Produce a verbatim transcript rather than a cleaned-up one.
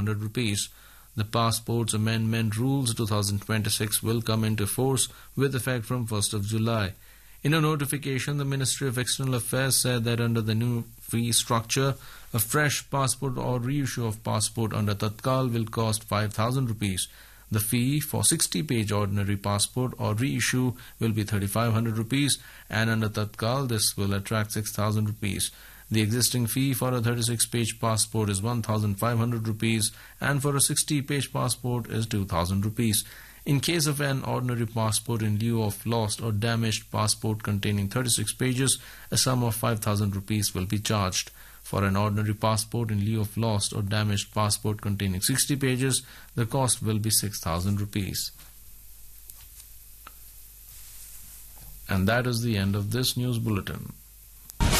hundred rupees. The Passports Amendment Rules twenty twenty-six will come into force with effect from first of July. In a notification, the Ministry of External Affairs said that under the new fee structure, a fresh passport or reissue of passport under Tatkal will cost five thousand rupees. The fee for sixty page ordinary passport or reissue will be thirty-five hundred rupees, and under Tatkal this will attract six thousand rupees. The existing fee for a thirty-six page passport is one thousand five hundred rupees, and for a sixty page passport is two thousand rupees. In case of an ordinary passport in lieu of lost or damaged passport containing thirty-six pages, a sum of five thousand rupees will be charged. For an ordinary passport in lieu of lost or damaged passport containing sixty pages, the cost will be six thousand rupees. And that is the end of this news bulletin.